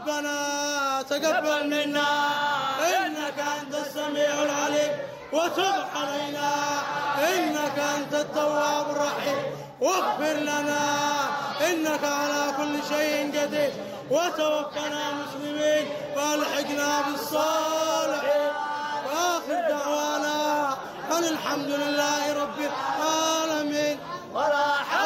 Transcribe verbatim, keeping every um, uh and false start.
ربنا تقبل منا إنك أنت السميع العليم وتب علينا إنك أنت التواب الرحيم واغفر لنا إنك على كل شيء قدير وتوفنا مسلمين والحقنا بالصالحين وآخر دعوانا أن الحمد لله رب العالمين ولا حول